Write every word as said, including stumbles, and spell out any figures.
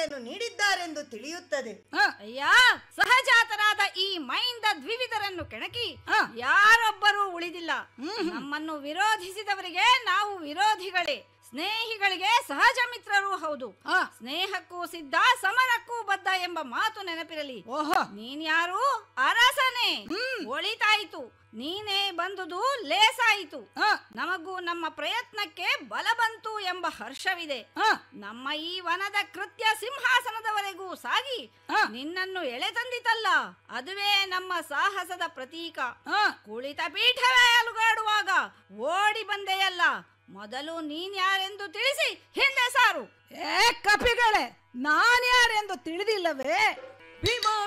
ಆಜ್ಞೆಯನ್ನು ನೀಡಿದ್ದಾರೆಂದು ತಿಳಿಯುತ್ತದೆ. ಅಯ್ಯ, ಸಹಜಾತರಾದ ಈ ಮೈಂದ ದ್ವಿವಿಧರನ್ನು ಕೆಣಕಿ ಯಾರೊಬ್ಬರೂ ಉಳಿದಿಲ್ಲ. ನಮ್ಮನ್ನು ವಿರೋಧಿಸಿದವರಿಗೆ ನಾವು ವಿರೋಧಿಗಳೇ, ಸ್ನೇಹಿಗಳಿಗೆ ಸಹಜ ಮಿತ್ರರೂ ಹೌದು. ಸ್ನೇಹಕ್ಕೂ ಸಿದ್ಧ, ಸಮರಕ್ಕೂ ಬದ್ಧ ಎಂಬ ಮಾತು ನೆನಪಿರಲಿ. ನೀನ್ಯಾರು? ಅರಸನೇ. ಒಳಿತಾಯಿತು, ನೀನೇ ಬಂದುದು ಲೇಸಾಯಿತು. ನಮಗೂ ನಮ್ಮ ಪ್ರಯತ್ನಕ್ಕೆ ಬಲ ಬಂತು ಎಂಬ ಹರ್ಷವಿದೆ. ನಮ್ಮ ಈ ವನದ ಕೃತ್ಯ ಸಿಂಹಾಸನದವರೆಗೂ ಸಾಗಿ ನಿನ್ನನ್ನು ಎಳೆ ತಂದಿತಲ್ಲ, ಅದುವೇ ನಮ್ಮ ಸಾಹಸದ ಪ್ರತೀಕ. ಕುಳಿತ ಪೀಠವೇ ಅಲುಗಾಡುವಾಗ ಓಡಿ ಬಂದೆಯಲ್ಲ, ಮೊದಲು ನೀನ್ಯಾರೆಂದು ತಿಳಿಸಿ ಹಿಂದೆ ಸಾರು. ಏ ಕಪಿಗಳೇ, ನಾನ್ಯಾರೆಂದು ತಿಳಿದಿಲ್ಲವೇ? ಭೀಮ